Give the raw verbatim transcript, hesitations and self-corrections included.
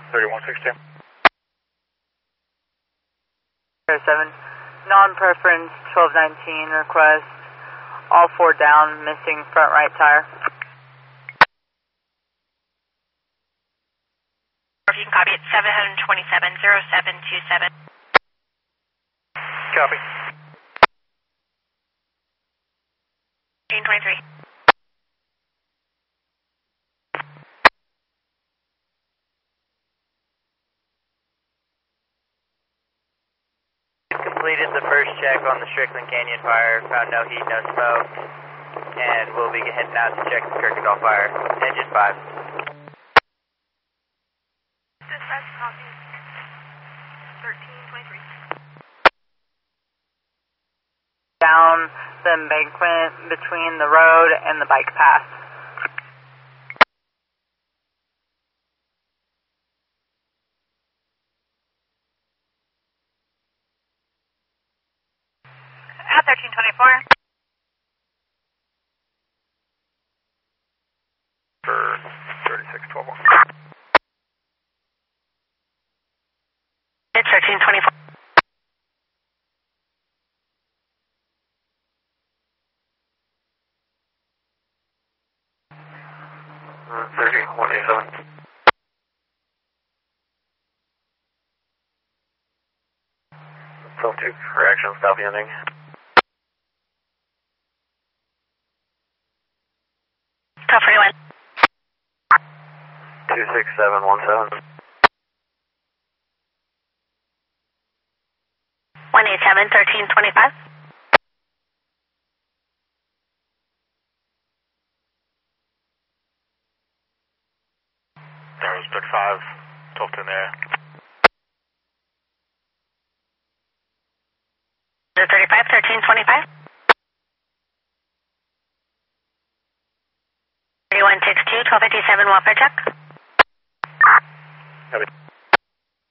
thirty-one sixteen. seven, non-preference twelve nineteen request, all four down, missing front right tire. You can copy it, seven twenty-seven, zero seven two seven. Copy. thirteen twenty-three. Completed the first check on the Strickland Canyon fire, found no heat, no smoke, and we'll be heading out to check the Kirkendall fire. Engine five. Dispatch copy. thirteen twenty-three. Down the embankment between the road and the bike path. At thirteen twenty-four. For thirty-six twelve. It's thirteen twenty-four. thirty one eighty-seven. twelve two, reaction, stop the ending. twelve forty-one. two six seven one seven. one eighty-seven, thirteen twenty-five. There was bit five, twelve two in there. zero thirty-five, thirteen twenty-five. thirty-one sixty-two, twelve fifty-seven, welfare check. Copy.